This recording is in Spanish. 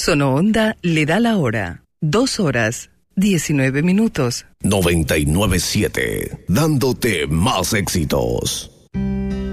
Sonoonda le da la hora. 2:19. 99.7, dándote más éxitos.